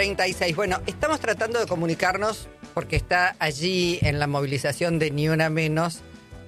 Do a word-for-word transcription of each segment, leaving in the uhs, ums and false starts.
treinta y seis. Bueno, estamos tratando de comunicarnos porque está allí en la movilización de Ni Una Menos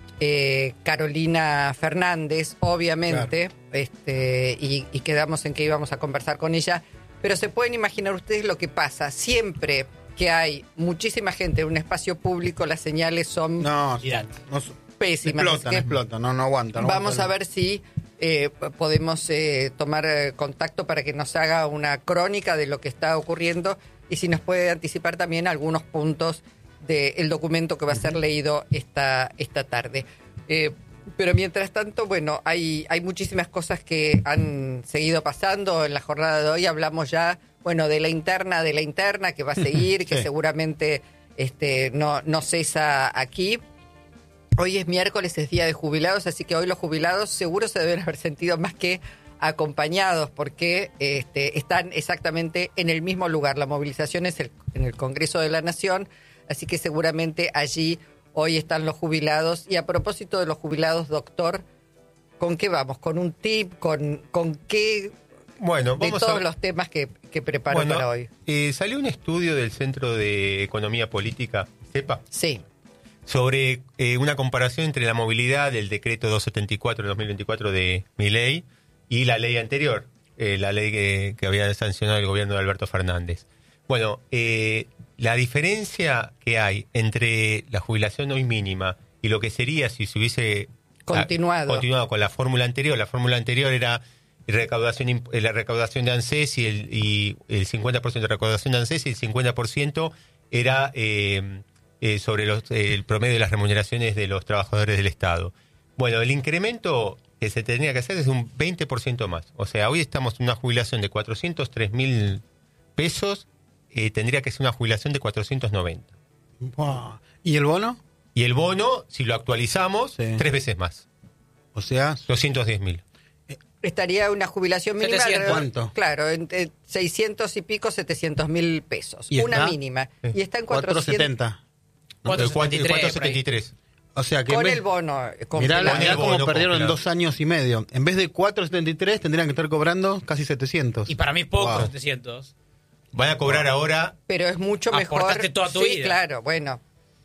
eh, Carolina Fernández, obviamente, claro. este, y, y quedamos en que íbamos a conversar con ella, pero se pueden imaginar ustedes lo que pasa. Siempre que hay muchísima gente en un espacio público, las señales son no, no, pésimas. Explotan, explotan, no, no aguantan. No vamos aguantan. a ver si eh, podemos eh, tomar eh, contacto para que nos haga una crónica de lo que está ocurriendo y si nos puede anticipar también algunos puntos del documento que va a ser leído esta, esta tarde. Eh, pero mientras tanto, bueno, hay, hay muchísimas cosas que han seguido pasando en la jornada de hoy. Hablamos ya, bueno, de la interna, de la interna que va a seguir, sí. que seguramente este, no, no cesa aquí. Hoy es miércoles, es día de jubilados, así que hoy los jubilados seguro se deben haber sentido más que acompañados porque este, están exactamente en el mismo lugar. La movilización es el, en el Congreso de la Nación, así que seguramente allí hoy están los jubilados. Y a propósito de los jubilados, doctor, ¿con qué vamos? ¿Con un tip? ¿Con, con qué? Bueno, vamos de todos a... los temas que, que preparó bueno, para hoy. Eh, salió un estudio del Centro de Economía Política, ¿sepa? Sí. Sobre eh, una comparación entre la movilidad del decreto doscientos setenta y cuatro de dos mil veinticuatro de Milei y la ley anterior, eh, la ley que, que había sancionado el gobierno de Alberto Fernández. Bueno, eh, la diferencia que hay entre la jubilación hoy mínima y lo que sería si se hubiese continuado, a, continuado con la fórmula anterior, la fórmula anterior era recaudación, la recaudación de ANSES y el, y el cincuenta por ciento de recaudación de ANSES y el cincuenta por ciento era eh, eh, sobre los, eh, el promedio de las remuneraciones de los trabajadores del Estado. Bueno, el incremento que se tendría que hacer es un veinte por ciento más. O sea, hoy estamos en una jubilación de cuatrocientos tres mil pesos, eh, tendría que ser una jubilación de cuatrocientos noventa. Wow. ¿Y el bono? Y el bono, si lo actualizamos, sí. tres veces más. O sea, doscientos diez mil. Estaría una jubilación mínima. setecientos. ¿Cuánto? Claro, entre seiscientos y pico, setecientos mil pesos. ¿Y una está? mínima. Sí. Y está en cuatrocientos cuatrocientos setenta. cuatrocientos setenta y tres. O sea que con vez, el bono. Mirá, la, mirá cómo bono perdieron congelado. dos años y medio. En vez de cuatrocientos setenta y tres tendrían que estar cobrando casi setecientos. Y para mí poco, Wow. setecientos. Van a cobrar ahora. Pero es mucho mejor. Aportaste toda tu sí, vida. claro, bueno.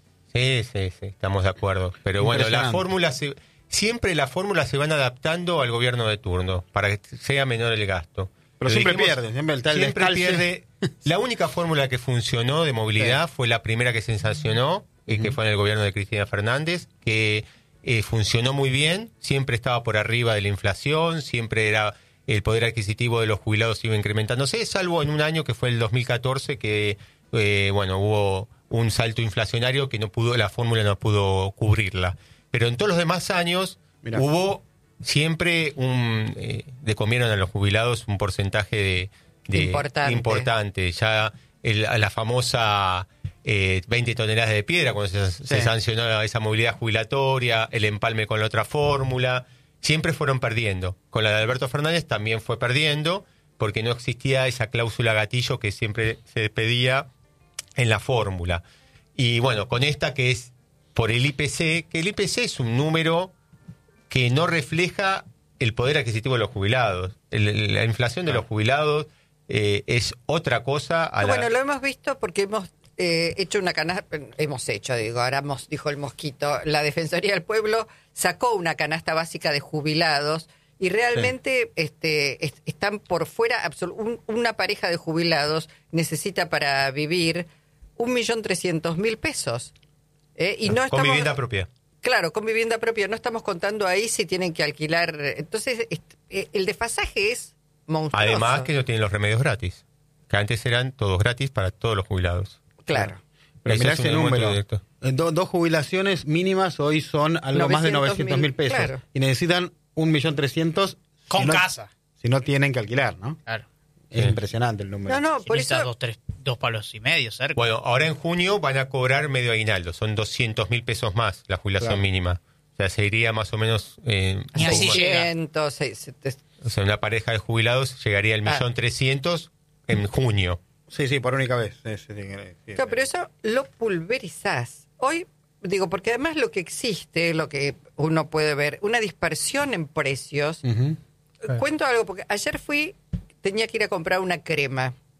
Sí, sí, sí, estamos de acuerdo. Pero bueno, la fórmula se, siempre las fórmulas se van adaptando al gobierno de turno para que sea menor el gasto. Pero siempre pierde, siempre el tal Siempre descalce. pierde. La única fórmula que funcionó de movilidad sí. fue la primera que se sancionó, uh-huh. que fue en el gobierno de Cristina Fernández, que eh, funcionó muy bien, siempre estaba por arriba de la inflación, siempre era el poder adquisitivo de los jubilados iba incrementándose, salvo en un año que fue el dos mil catorce que eh, bueno hubo un salto inflacionario que no pudo, la fórmula no pudo cubrirla. Pero en todos los demás años Mirá. hubo siempre un eh, le comieron a los jubilados un porcentaje de, de importante. importante. Ya el, la famosa eh, veinte toneladas de piedra cuando se, sí. se sancionó esa movilidad jubilatoria, el empalme con la otra fórmula, siempre fueron perdiendo. Con la de Alberto Fernández también fue perdiendo porque no existía esa cláusula gatillo que siempre se pedía en la fórmula. Y bueno, con esta que es por el I P C, que el I P C es un número que no refleja el poder adquisitivo de los jubilados. El, la inflación de los jubilados eh, es otra cosa. A bueno, la... lo hemos visto porque hemos eh, hecho una canasta, hemos hecho, digo, ahora hemos, dijo el Mosquito, la Defensoría del Pueblo sacó una canasta básica de jubilados y realmente sí. este, est- están por fuera, absol- un, una pareja de jubilados necesita para vivir un millón trescientos mil pesos. ¿eh? Y no, no con estamos, vivienda propia. Claro, con vivienda propia. No estamos contando ahí si tienen que alquilar. Entonces, el desfasaje es monstruoso. Además que no tienen los remedios gratis, que antes eran todos gratis para todos los jubilados. Claro. Pero Eso mirá es ese un número. directo. Do, dos jubilaciones mínimas hoy son algo más de novecientos mil pesos. Claro. Y necesitan un millón trescientos con si no, casa. Si no tienen que alquilar, ¿no? Claro. Es sí. impresionante el número. No, no, Si por necesitas eso... dos, tres, dos palos y medio cerca. Bueno, ahora en junio van a cobrar medio aguinaldo, son doscientos mil pesos más la jubilación claro. mínima. O sea, sería más o menos... Eh, Ni así más. llega. seiscientos, seiscientos. O sea, una pareja de jubilados llegaría al millón trescientos en junio. Sí, sí, por única vez. Sí, sí, sí, sí, Claro, pero eso lo pulverizás. Hoy, digo, porque además lo que existe, lo que uno puede ver, una dispersión en precios. Uh-huh. Cuento algo, porque ayer fui, tenía que ir a comprar una crema.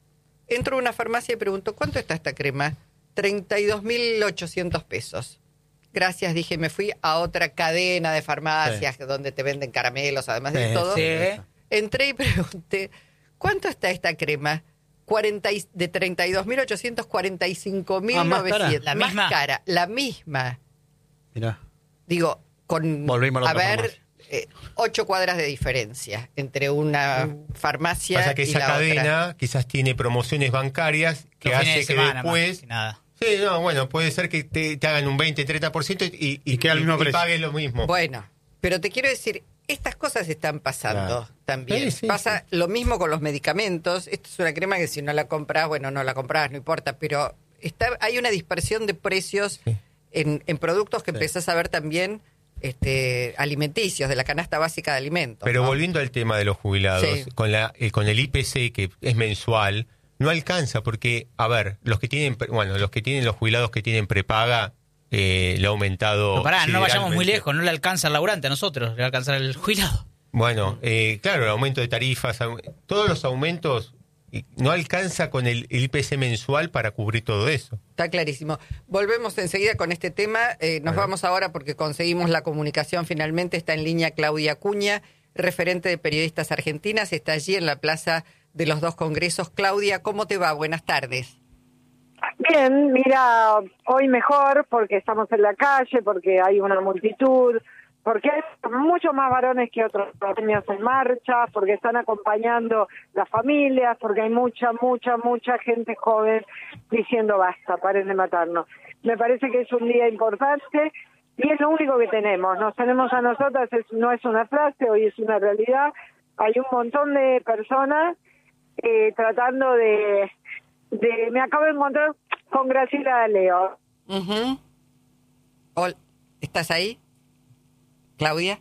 entro a una farmacia y pregunto, ¿cuánto está esta crema? treinta y dos mil ochocientos pesos. Gracias, dije, me fui a otra cadena de farmacias sí. donde te venden caramelos, además sí, de todo. Sí. Entré y pregunté, ¿cuánto está esta crema? cuarenta de treinta y dos mil ochocientos, cuarenta y cinco mil novecientos. La más misma. cara, la misma. Mirá. Digo, con Volvimos a, a ver, eh, ocho cuadras de diferencia entre una uh. farmacia Pasa que y esa la cadena otra. Quizás tiene promociones bancarias que Los hace fines de que semana, después... más que nada. Sí, no, bueno, puede ser que te, te hagan un veinte, treinta por ciento y, y, y, queda al mismo y, precio. y pagues lo mismo. Bueno, pero te quiero decir, estas cosas están pasando claro. también. Sí, sí, Pasa sí. lo mismo con los medicamentos. Esto es una crema que si no la compras, bueno, no la compras, no importa, pero está, hay una dispersión de precios sí. en, en productos que sí. empezás a ver también este, alimenticios, de la canasta básica de alimentos. Pero ¿no? volviendo al tema de los jubilados, Sí. con, la, eh, con el I P C que es mensual, no alcanza porque, a ver, los que tienen, bueno, los que tienen los jubilados que tienen prepaga, eh, le ha aumentado. Pero pará, no vayamos muy considerablemente. lejos, no le alcanza al laburante a nosotros, le va a alcanzar al jubilado. Bueno, eh, claro, el aumento de tarifas, au- todos los aumentos, y no alcanza con el, el I P C mensual para cubrir todo eso. Está clarísimo. Volvemos enseguida con este tema. Eh, nos Bueno. vamos ahora porque conseguimos la comunicación finalmente. Está en línea Claudia Acuña, referente de Periodistas Argentinas. Está allí en la Plaza de los Dos Congresos. Claudia, ¿cómo te va? Buenas tardes. Bien, mira, hoy mejor porque estamos en la calle, porque hay una multitud, porque hay muchos más varones que otros años en marcha, porque están acompañando las familias, porque hay mucha, mucha, mucha gente joven diciendo basta, paren de matarnos. Me parece que es un día importante y es lo único que tenemos. Nos tenemos a nosotras, es, no es una frase, hoy es una realidad. Hay un montón de personas eh, tratando de... De, me acabo de encontrar con Graciela Leo. Uh-huh. Hola, ¿estás ahí, Claudia?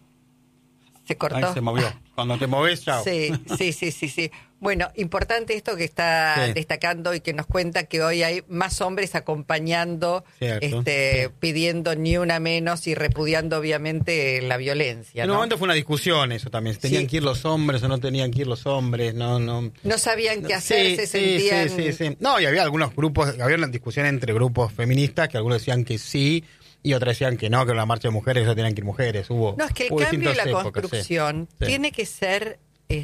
¿Se cortó? Ahí se movió. Cuando te moves, chao. Sí, sí, sí, sí, sí. Bueno, importante esto que está sí. destacando y que nos cuenta que hoy hay más hombres acompañando, Cierto. este, Sí. pidiendo ni una menos y repudiando obviamente la violencia. En ¿no? un momento fue una discusión eso también. Si tenían Sí. que ir los hombres o no tenían que ir los hombres. No, no. No sabían qué hacer, Sí, se sí, sentían... sí, sí, sí. No, y había algunos grupos, había una discusión entre grupos feministas que algunos decían que sí y otros decían que no, que en la marcha de mujeres ya tenían que ir mujeres. Hubo, No, es que el hubo cambio y distintas la épocas, sí. construcción Sí. tiene que ser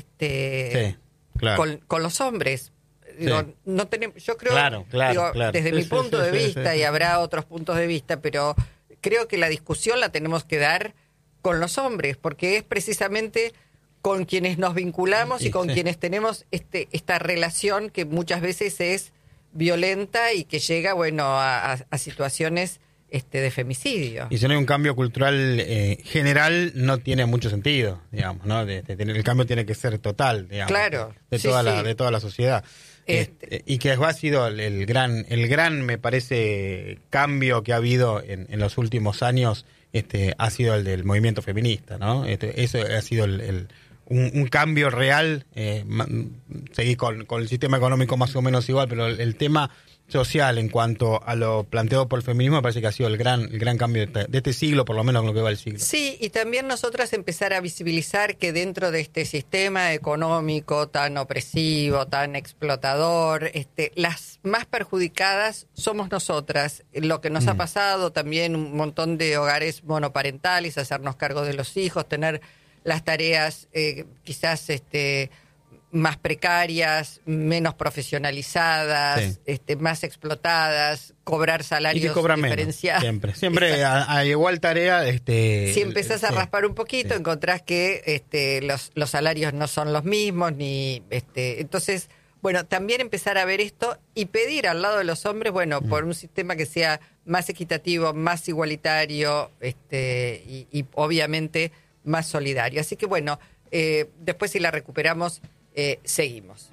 este Sí, claro. con, con los hombres. Digo, Sí. no tenemos, yo creo, Claro, claro, digo, claro. desde Sí, mi sí, punto sí, de sí, vista, sí, y sí. habrá otros puntos de vista, pero creo que la discusión la tenemos que dar con los hombres, porque es precisamente con quienes nos vinculamos Sí, y con sí. quienes tenemos este esta relación que muchas veces es violenta y que llega, bueno, a, a, a situaciones este de femicidio. Y si no hay un cambio cultural eh, general, no tiene mucho sentido, digamos, ¿no? De, de tener, el cambio tiene que ser total, digamos. Claro, De sí, toda sí. la, de toda la sociedad. Este- Este, y que ha sido el, el gran, el gran, me parece, cambio que ha habido en, en los últimos años, este, ha sido el del movimiento feminista, ¿no? Este, eso ha sido el, el- un, un cambio real. Eh, ma- seguí con, con el sistema económico más o menos igual, pero el, el tema social en cuanto a lo planteado por el feminismo me parece que ha sido el gran el gran cambio de este, de este siglo, por lo menos en lo que va el siglo. Sí, y también nosotras empezar a visibilizar que dentro de este sistema económico tan opresivo, tan explotador, este, las más perjudicadas somos nosotras. Lo que nos Mm. ha pasado también un montón de hogares monoparentales, hacernos cargo de los hijos, tener las tareas eh, quizás este más precarias, menos profesionalizadas, Sí. este, más explotadas, cobrar Y salarios que cobran menos, diferenciados. siempre. Siempre Exacto. a, a igual tarea. Este, Si empezás a sí. raspar un poquito, sí. encontrás que este, los, los salarios no son los mismos, ni este, entonces, bueno, también empezar a ver esto y pedir al lado de los hombres, bueno, Mm. por un sistema que sea más equitativo, más igualitario, este, y, y obviamente más solidario. Así que bueno, eh, después si la recuperamos, eh, seguimos.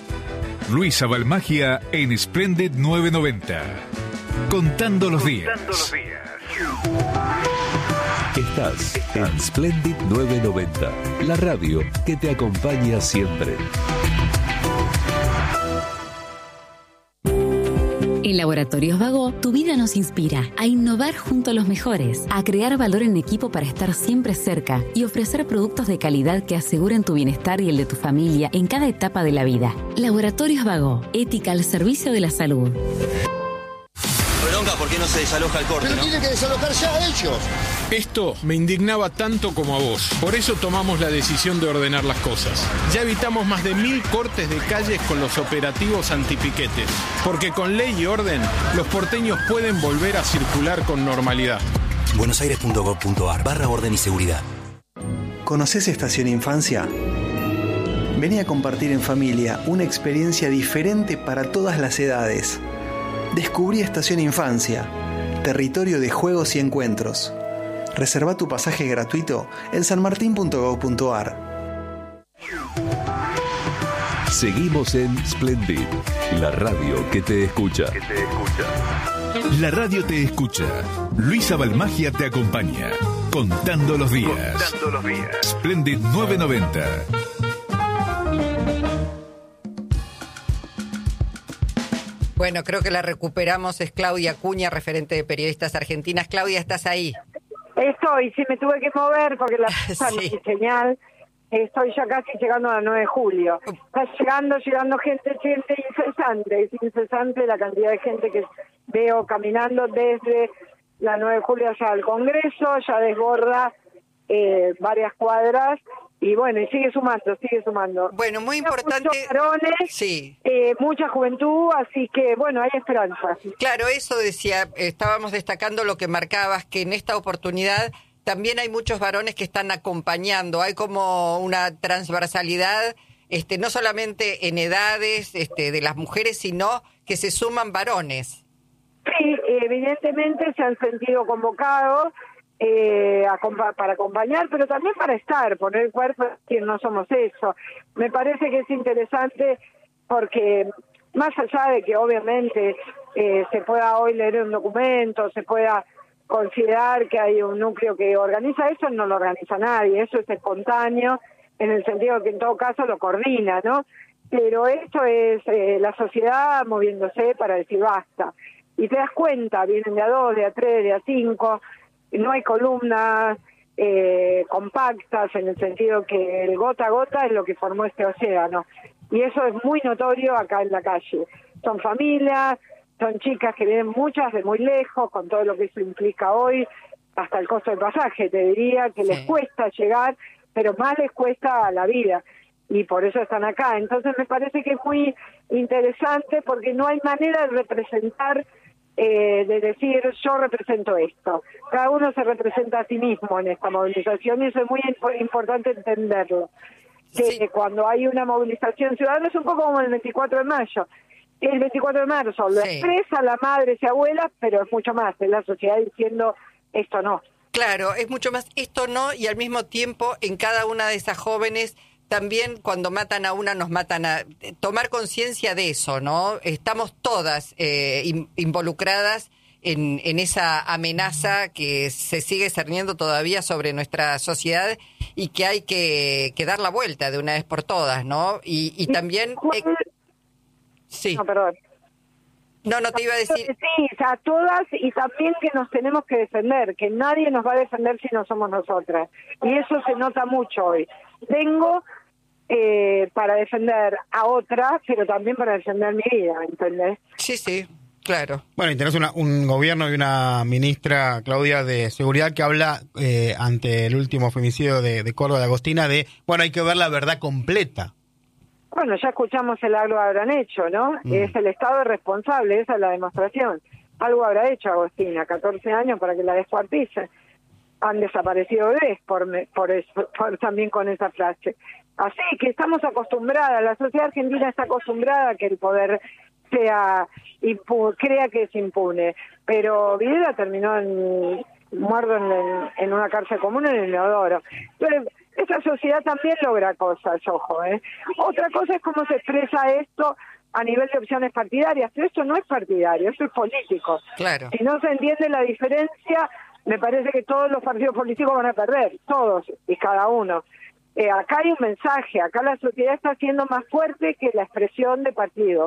Luisa Balmagia en Splendid novecientos noventa. Contando los días. Estás en Splendid novecientos noventa, la radio que te acompaña siempre. En Laboratorios Vago, tu vida nos inspira a innovar junto a los mejores, a crear valor en equipo para estar siempre cerca y ofrecer productos de calidad que aseguren tu bienestar y el de tu familia en cada etapa de la vida. Laboratorios Vago, ética al servicio de la salud. Bronca, ¿por qué no se desaloja el corte? Pero ¿no? tiene que desalojar ya a ellos. Esto me indignaba tanto como a vos. Por eso tomamos la decisión de ordenar las cosas. Ya evitamos más de mil cortes de calles con los operativos antipiquetes. Porque con ley y orden, los porteños pueden volver a circular con normalidad. buenosaires.gov.ar barra orden y seguridad. ¿Conoces Estación Infancia? Vení a compartir en familia una experiencia diferente para todas las edades. Descubrí Estación Infancia, territorio de juegos y encuentros. Reserva tu pasaje gratuito en sanmartin punto gov punto ar. Seguimos en Splendid, la radio que te escucha. Que te escucha. La radio te escucha. Luisa Balmagia te acompaña. Contando los días. Contando los días. Splendid novecientos noventa. Bueno, creo que la recuperamos. Es Claudia Acuña, referente de Periodistas Argentinas. Claudia, ¿estás ahí? Estoy, sí, me tuve que mover porque la cosa no Sí. es señal. Estoy ya casi llegando a la nueve de julio. Está llegando, llegando gente, gente incesante. Es incesante la cantidad de gente que veo caminando desde la nueve de julio allá al Congreso. Ya desborda eh, varias cuadras. Y bueno, y sigue sumando, sigue sumando. Bueno, muy importante. Muchos varones, sí. eh, mucha juventud, así que bueno, hay esperanza. Claro, eso decía, estábamos destacando lo que marcabas, que en esta oportunidad también hay muchos varones que están acompañando, hay como una transversalidad, este, no solamente en edades este, de las mujeres, sino que se suman varones. Sí, evidentemente se han sentido convocados. Eh, acompa- para acompañar, pero también para estar, poner el cuerpo, que no somos eso. Me parece que es interesante porque más allá de que obviamente eh, se pueda hoy leer un documento, se pueda considerar que hay un núcleo que organiza eso, no lo organiza nadie, eso es espontáneo, en el sentido de que en todo caso lo coordina, ¿no? Pero esto es eh, la sociedad moviéndose para decir basta. Y te das cuenta, vienen de a dos, de a tres, de a cinco, no hay columnas eh, compactas en el sentido que el gota a gota es lo que formó este océano. Y eso es muy notorio acá en la calle. Son familias, son chicas que vienen muchas de muy lejos, con todo lo que eso implica hoy, hasta el costo del pasaje, te diría que les cuesta llegar, pero más les cuesta la vida. Y por eso están acá. Entonces me parece que es muy interesante porque no hay manera de representar Eh, de decir yo represento esto. Cada uno se representa a sí mismo en esta movilización y eso es muy imp- importante entenderlo. Que sí. Cuando hay una movilización ciudadana es un poco como el veinticuatro de mayo. El veinticuatro de marzo lo sí. expresa la madre y abuela, pero es mucho más, es la sociedad diciendo esto no. Claro, es mucho más esto no, y al mismo tiempo en cada una de esas jóvenes también cuando matan a una nos matan a... Tomar conciencia de eso, ¿no? Estamos todas eh, in, involucradas en, en esa amenaza que se sigue cerniendo todavía sobre nuestra sociedad y que hay que, que dar la vuelta de una vez por todas, ¿no? Y, y también... Eh, sí. No, perdón. No, no te iba a decir... Sí, a todas, y también que nos tenemos que defender, que nadie nos va a defender si no somos nosotras. Y eso se nota mucho hoy. Vengo... Eh, para defender a otra, pero también para defender mi vida, ¿entendés? Sí, sí, claro. Bueno, y tenés una, un gobierno y una ministra, Claudia, de Seguridad que habla eh, ante el último femicidio de, de Córdoba de Agostina de, bueno, hay que ver la verdad completa. Bueno, ya escuchamos el algo habrán hecho, ¿no? Mm. Es el Estado responsable, esa es la demostración. Algo habrá hecho Agostina, catorce años para que la descuarticen. Han desaparecido bebés por, por, eso, por también con esa frase. Así que estamos acostumbradas, la sociedad argentina está acostumbrada a que el poder sea impu- crea que es impune, pero Videla terminó en, muerto en, en, en una cárcel común en el Inodoro. Entonces, esa sociedad también logra cosas, ojo, ¿eh? Otra cosa es cómo se expresa esto a nivel de opciones partidarias, pero esto no es partidario, eso es político. Claro. Si no se entiende la diferencia, me parece que todos los partidos políticos van a perder, todos y cada uno. Eh, acá hay un mensaje, acá la sociedad está siendo más fuerte que la expresión de partido.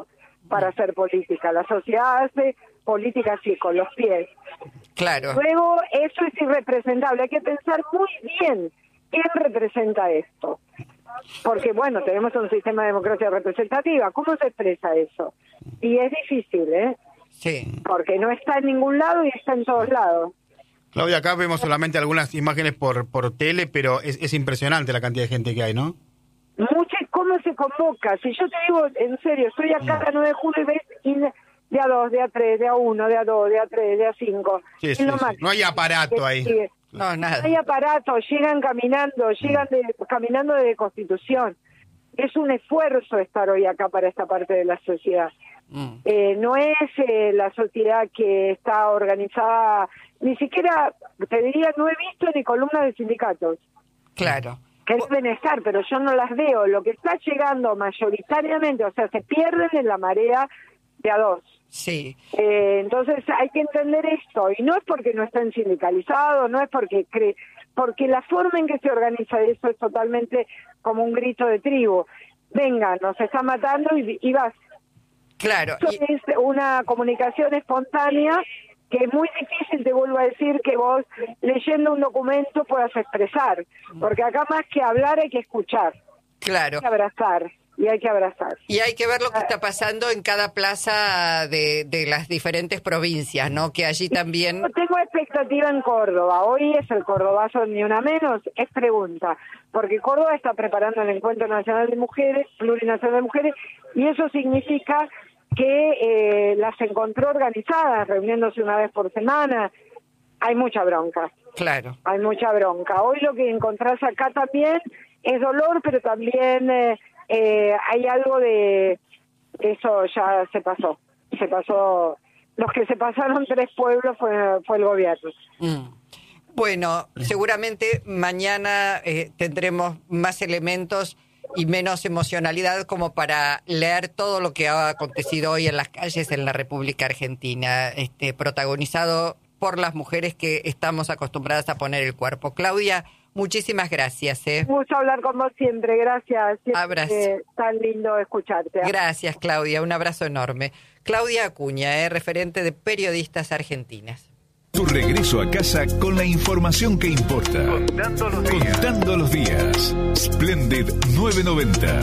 para hacer política. La sociedad hace política así, con los pies. Claro. Luego, eso es irrepresentable. Hay que pensar muy bien quién representa esto. Porque, bueno, tenemos un sistema de democracia representativa. ¿Cómo se expresa eso? Y es difícil, ¿eh? Sí. Porque no está en ningún lado y está en todos lados. Claudia, acá vemos solamente algunas imágenes por por tele, pero es, es impresionante la cantidad de gente que hay, ¿no? Mucha, ¿cómo se convoca? Si yo te digo, en serio, estoy acá a nueve de julio y ves y de a dos, de a tres, de a uno, de a dos, de a tres, de a cinco. Sí, sí, sí. No hay aparato ahí. Sigue. No, nada. No hay aparato, llegan caminando, llegan de, caminando de Constitución. Es un esfuerzo estar hoy acá para esta parte de la sociedad. Mm. Eh, no es eh, la sociedad que está organizada, ni siquiera, te diría, no he visto ni columnas de sindicatos. Claro. Que deben estar, pero yo no las veo. Lo que está llegando mayoritariamente, o sea, se pierden en la marea de a dos. Sí. Eh, entonces hay que entender esto, y no es porque no estén sindicalizados, no es porque cree, porque la forma en que se organiza eso es totalmente como un grito de tribu. Venga, nos está matando y, y vas. Claro. Eso y... es una comunicación espontánea que es muy difícil, te vuelvo a decir, que vos leyendo un documento puedas expresar, porque acá más que hablar hay que escuchar. Claro. Hay que abrazar. Y hay que abrazar. Y hay que ver lo que está pasando en cada plaza de, de las diferentes provincias, ¿no? Que allí también... No tengo expectativa en Córdoba. Hoy es el cordobazo ni una menos. Es pregunta. Porque Córdoba está preparando el Encuentro Nacional de Mujeres, Plurinacional de Mujeres, y eso significa que eh, las encontró organizadas, reuniéndose una vez por semana. Hay mucha bronca. Claro. Hay mucha bronca. Hoy lo que encontrás acá también es dolor, pero también... Eh, Eh, hay algo de eso, ya se pasó, se pasó, los que se pasaron tres pueblos fue, fue el gobierno. Mm. Bueno, seguramente mañana eh, tendremos más elementos y menos emocionalidad como para leer todo lo que ha acontecido hoy en las calles en la República Argentina, este, protagonizado por las mujeres que estamos acostumbradas a poner el cuerpo. Claudia, muchísimas gracias. ¿eh? Un gusto hablar con vos siempre, gracias. Siempre abrazo. Eh, tan lindo escucharte. Gracias, Claudia, un abrazo enorme. Claudia Acuña, eh, referente de Periodistas Argentinas. Tu regreso a casa con la información que importa. Contando los días. Contando los días. Splendid novecientos noventa.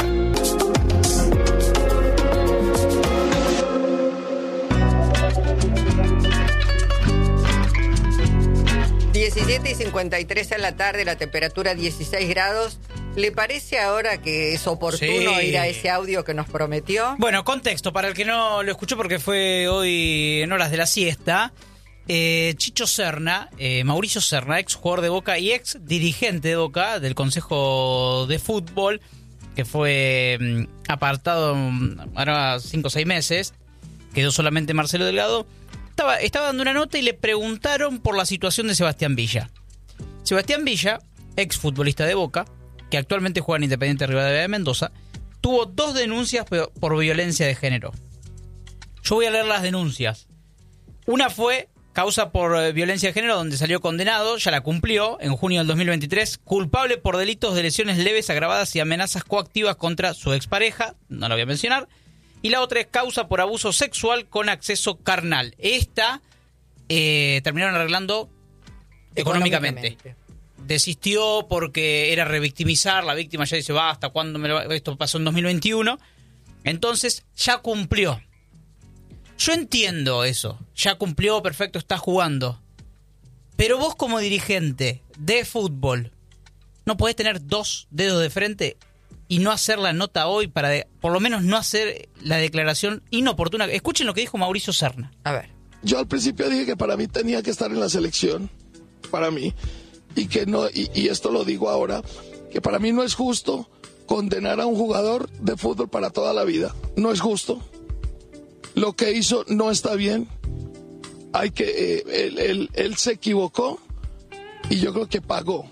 diecisiete y cincuenta y tres en la tarde, la temperatura dieciséis grados. ¿Le parece ahora que es oportuno Sí. ir a ese audio que nos prometió? Bueno, contexto, para el que no lo escuchó porque fue hoy en horas de la siesta, eh, Chicho Serna, eh, Mauricio Serna, ex jugador de Boca y ex dirigente de Boca, del Consejo de Fútbol, que fue mm, apartado mm, ahora cinco o seis meses, quedó solamente Marcelo Delgado. Estaba, estaba dando una nota y le preguntaron por la situación de Sebastián Villa. Sebastián Villa, ex futbolista de Boca, que actualmente juega en Independiente Rivadavia de Mendoza, tuvo dos denuncias por, por violencia de género. Yo voy a leer las denuncias. Una fue causa por eh, violencia de género, donde salió condenado, ya la cumplió, en junio del dos mil veintitrés, culpable por delitos de lesiones leves, agravadas y amenazas coactivas contra su expareja, no la voy a mencionar. Y la otra es causa por abuso sexual con acceso carnal. Esta eh, terminaron arreglando económicamente. económicamente. Desistió porque era revictimizar. La víctima ya dice, basta, ¿cuándo me lo va? Esto pasó en dos mil veintiuno. Entonces, ya cumplió. Yo entiendo eso. Ya cumplió, perfecto, está jugando. Pero vos como dirigente de fútbol, ¿no podés tener dos dedos de frente y no hacer la nota hoy para, de, por lo menos, no hacer la declaración inoportuna? Escuchen lo que dijo Mauricio Serna. A ver. Yo al principio dije que para mí tenía que estar en la selección, para mí, y que no, y, y esto lo digo ahora, que para mí no es justo condenar a un jugador de fútbol para toda la vida. No es justo. Lo que hizo no está bien. Hay que, eh, él, él, él se equivocó y yo creo que pagó.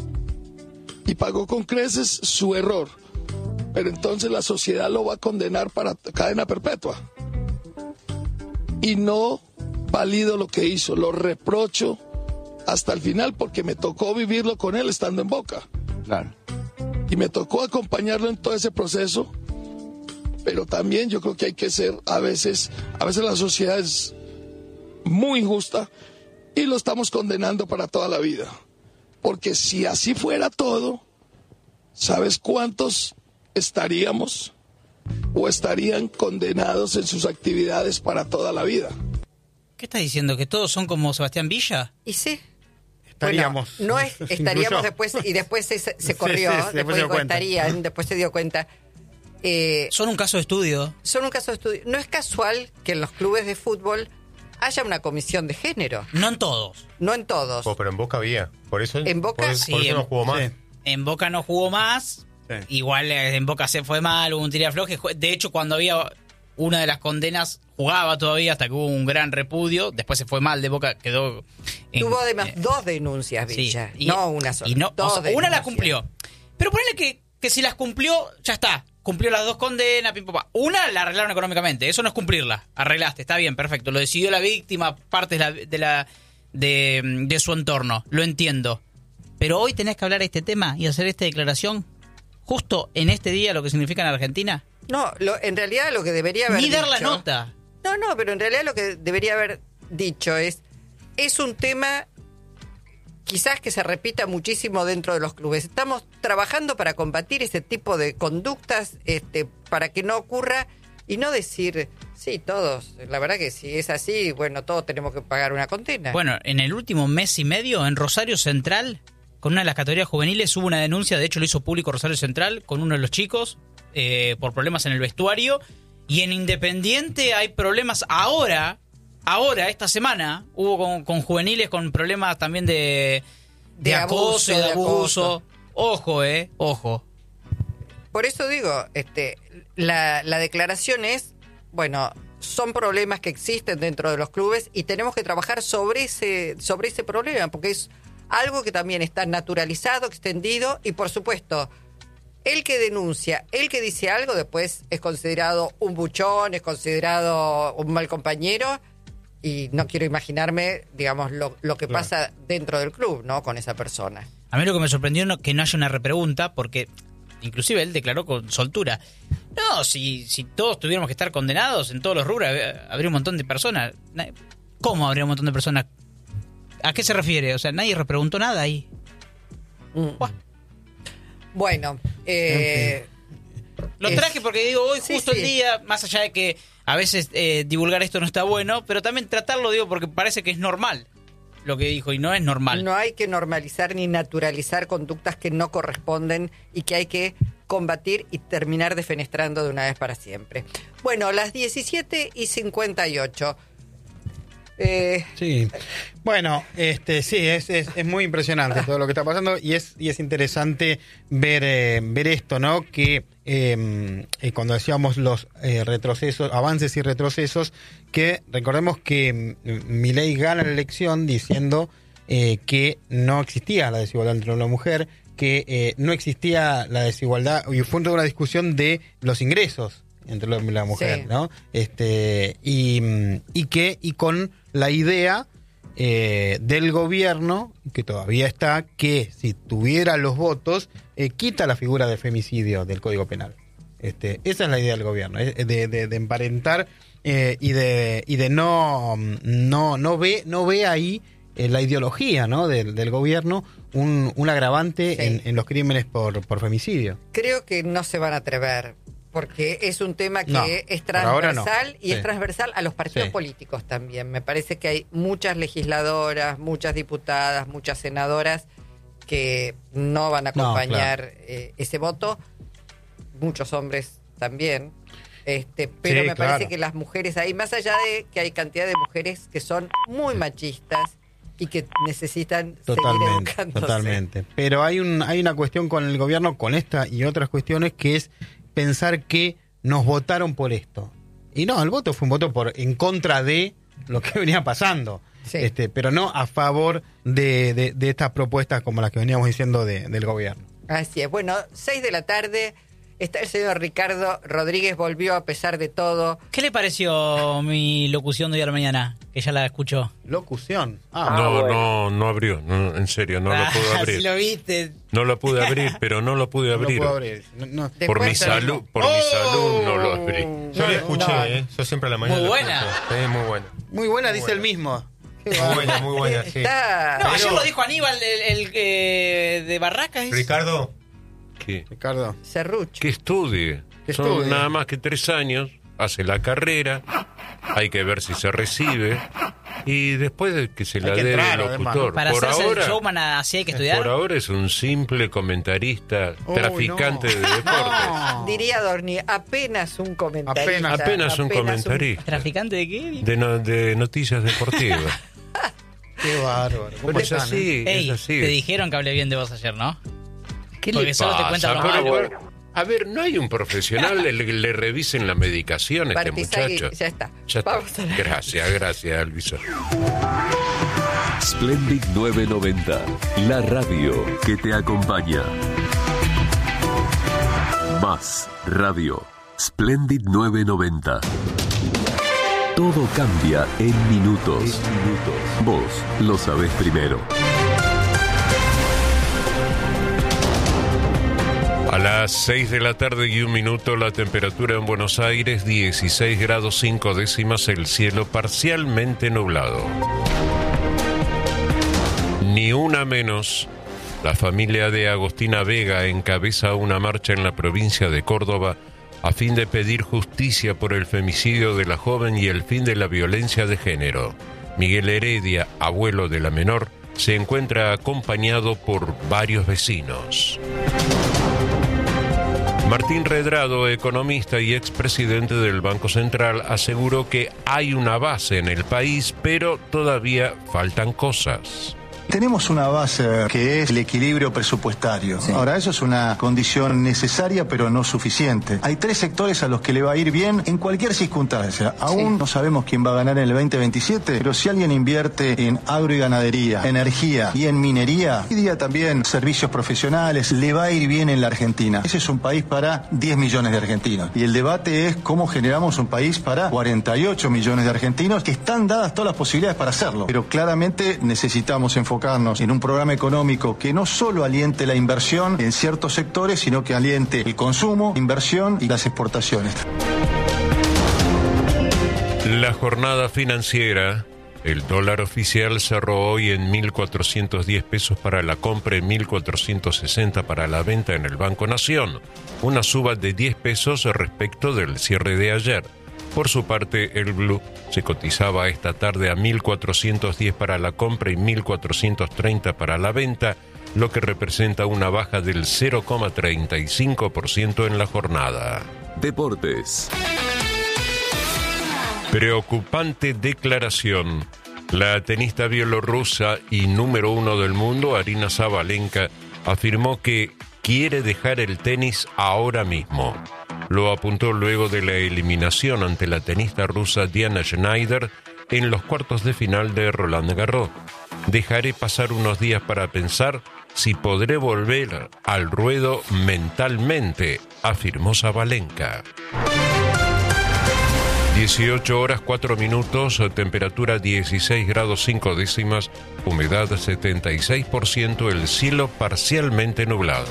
Y pagó con creces su error. Pero entonces la sociedad lo va a condenar para cadena perpetua. Y no valido lo que hizo, lo reprocho hasta el final porque me tocó vivirlo con él estando en Boca. Claro. Y me tocó acompañarlo en todo ese proceso. pero también yo creo que hay que ser, a veces, a veces la sociedad es muy injusta y lo estamos condenando para toda la vida. Porque si así fuera todo, ¿sabes cuántos estaríamos o estarían condenados en sus actividades para toda la vida? ¿Qué estás diciendo? ¿Que todos son como Sebastián Villa? Y sí. Estaríamos. Bueno, no es, estaríamos Incluso. después y después se, se corrió, Sí, sí, sí, después después se dio dijo, cuenta. estarían, después se dio cuenta. Eh, Son un caso de estudio. son un caso de estudio. No es casual que en los clubes de fútbol haya una comisión de género. No en todos. No en todos. Oh, pero en Boca había. Por eso, En Boca, por, sí, por eso en- no jugó más. Sí. En Boca no jugó más. Sí. Igual eh, en Boca se fue mal, hubo un tirafloje. De hecho, cuando había una de las condenas, jugaba todavía hasta que hubo un gran repudio. Después se fue mal de Boca, quedó... en- Tuvo además eh, dos denuncias, sí, Villa. y- no una sola. y no, dos o sea, una la denuncias. cumplió. Pero ponele que, que si las cumplió, ya está. Cumplió las dos condenas, pim, pum, pam. Una la arreglaron económicamente. Eso no es cumplirla. Arreglaste, está bien, perfecto. Lo decidió la víctima, parte de la, de, la de, de su entorno. Lo entiendo. Pero hoy tenés que hablar de este tema y hacer esta declaración justo en este día, lo que significa en Argentina. No, lo, en realidad lo que debería haber Ni dar la dicho- nota. No, no, pero en realidad lo que debería haber dicho es, es un tema quizás que se repita muchísimo dentro de los clubes. Estamos trabajando para combatir ese tipo de conductas, este, para que no ocurra y no decir, sí, todos, la verdad que si es así, bueno, todos tenemos que pagar una condena. Bueno, en el último mes y medio, en Rosario Central, con una de las categorías juveniles, hubo una denuncia, de hecho lo hizo público Rosario Central, con uno de los chicos, eh, por problemas en el vestuario. Y en Independiente hay problemas ahora, ahora, esta semana, hubo con, con juveniles con problemas también de, de, De acoso abuso, y de de abuso. acoso. Ojo, eh, ojo. Por eso digo, este, la, la declaración es, bueno, son problemas que existen dentro de los clubes y tenemos que trabajar sobre ese, sobre ese problema, porque es algo que también está naturalizado, extendido, y por supuesto, el que denuncia, el que dice algo, después es considerado un buchón, es considerado un mal compañero, y no quiero imaginarme, digamos, lo, lo que Claro. pasa dentro del club, ¿no? Con esa persona. A mí lo que me sorprendió no, que no haya una repregunta, porque inclusive él declaró con soltura. No, si, si todos tuviéramos que estar condenados en todos los rubros, hab- habría un montón de personas. Na- ¿Cómo habría un montón de personas? ¿A qué se refiere? O sea, nadie repreguntó nada ahí. Mm. Bueno, eh, Lo es- traje porque digo, hoy Sí, justo sí. el día, más allá de que a veces eh, divulgar esto no está bueno, pero también tratarlo, digo, porque parece que es normal lo que dijo y no es normal. No hay que normalizar ni naturalizar conductas que no corresponden y que hay que combatir y terminar defenestrando de una vez para siempre. Bueno, las diecisiete y cincuenta y ocho. Eh, Sí. Bueno, este sí, es, es, es muy impresionante todo lo que está pasando y es y es interesante ver eh, ver esto, ¿no? Que eh, eh, cuando decíamos los eh, retrocesos, avances y retrocesos, que recordemos que mm, Milei gana la elección diciendo eh, que no existía la desigualdad entre hombre y mujer, que eh, no existía la desigualdad, y fue toda una discusión de los ingresos entre el hombre y la mujer, Sí. ¿no? Este, y, y que, y con la idea eh, del gobierno, que todavía está, que si tuviera los votos, eh, quita la figura del femicidio del Código Penal. Este, esa es la idea del gobierno, eh, de, de, de emparentar eh, y de y de no no no ve no ve ahí eh, la ideología, ¿no? del, del gobierno un, un agravante Sí. en, en los crímenes por, por femicidio. creo que no se van a atrever, porque es un tema que No, es por ahora no. transversal y Sí. es transversal a los partidos Sí. políticos también. Me parece que hay muchas legisladoras, muchas diputadas, muchas senadoras que no van a No, acompañar eh, ese voto. Muchos hombres también. Este, pero Sí, me claro. parece que las mujeres ahí, más allá de que hay cantidad de mujeres que son muy machistas y que necesitan seguir Totalmente, educándose. totalmente. Pero hay un hay una cuestión con el gobierno, con esta y otras cuestiones, que es pensar que nos votaron por esto. Y no, el voto fue un voto por en contra de lo que venía pasando. Sí. Este, pero no a favor de, de, de estas propuestas como las que veníamos diciendo de- del gobierno. Así es. Bueno, seis de la tarde Está el señor Ricardo Rodríguez, volvió a pesar de todo. ¿Qué le pareció mi locución de hoy a la mañana? Que ya la escuchó. ¿Locución? Ah, no, bueno. no, no abrió. No, en serio, no ah, lo pude abrir. Si lo viste. No lo pude abrir, pero no lo pude abrir. No lo puedo abrir. No, no. Por mi salud, por oh. mi salud no lo abrí. Yo no, lo escuché, no. ¿eh? Yo siempre a la mañana. Muy buena. Sí, muy buena. Muy buena, dice el mismo. Muy buena, muy buena, sí. Está... No, ayer lo dijo Aníbal, el, el, el de Barracas. Ricardo. ¿Qué? Ricardo. Serrucho. Que estudie. Que Son estudie. nada más que tres años, hace la carrera, hay que ver si se recibe, y después de que se la dé el locutor. Para por hacerse ahora, el showman así hay que estudiar. Por ahora es un simple comentarista, Uy, traficante no. de deportes. No. Diría Dorni, apenas un comentario. Apenas, apenas un comentarista. ¿Traficante de qué? De, no, de noticias deportivas. Qué bárbaro. Pero es así, Ey, es así. te dijeron que hablé bien de vos ayer, ¿no? ¿Qué Porque le solo pasa? te cuentan los Pero, malos. pero, a ver, ¿no hay un profesional le, le revisen la medicación a este Bartizagui, muchacho? ya está. Ya está. Vamos a la... Gracias, gracias, Alviso. Splendid novecientos noventa, la radio que te acompaña. Más radio. Splendid novecientos noventa. Todo cambia en minutos. Vos lo sabés primero. A las seis de la tarde y un minuto, la temperatura en Buenos Aires, dieciséis grados cinco décimas, el cielo parcialmente nublado. Ni una menos, la familia de Agostina Vega encabeza una marcha en la provincia de Córdoba a fin de pedir justicia por el femicidio de la joven y el fin de la violencia de género. Miguel Heredia, abuelo de la menor, se encuentra acompañado por varios vecinos. Martín Redrado, economista y expresidente del Banco Central, aseguró que hay una base en el país, pero todavía faltan cosas. Tenemos una base que es el equilibrio presupuestario. Sí. Ahora, eso es una condición necesaria, pero no suficiente. Hay tres sectores a los que le va a ir bien en cualquier circunstancia. Aún sí. no sabemos quién va a ganar en el veinte veintisiete, pero si alguien invierte en agro y ganadería, energía y en minería, y día también servicios profesionales, le va a ir bien en la Argentina. Ese es un país para diez millones de argentinos. Y el debate es cómo generamos un país para cuarenta y ocho millones de argentinos, que están dadas todas las posibilidades para hacerlo. Pero claramente necesitamos enfocar en un programa económico que no solo aliente la inversión en ciertos sectores, sino que aliente el consumo, inversión y las exportaciones. La jornada financiera, el dólar oficial cerró hoy en mil cuatrocientos diez pesos para la compra y mil cuatrocientos sesenta para la venta en el Banco Nación, una suba de diez pesos respecto del cierre de ayer. Por su parte, el blue se cotizaba esta tarde a mil cuatrocientos diez para la compra y mil cuatrocientos treinta para la venta, lo que representa una baja del cero coma treinta y cinco por ciento en la jornada. Deportes. Preocupante declaración. La tenista bielorrusa y número uno del mundo, Aryna Sabalenka, afirmó que quiere dejar el tenis ahora mismo. Lo apuntó luego de la eliminación ante la tenista rusa Diana Schneider en los cuartos de final de Roland Garros. Dejaré pasar unos días para pensar si podré volver al ruedo mentalmente, afirmó Sabalenka. dieciocho horas cuatro minutos, temperatura dieciséis grados cinco décimas, humedad setenta y seis por ciento, el cielo parcialmente nublado.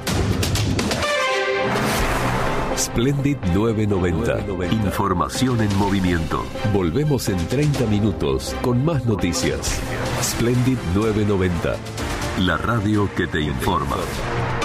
Splendid novecientos noventa. Información en movimiento. Volvemos en treinta minutos con más noticias. Splendid novecientos noventa. La radio que te informa.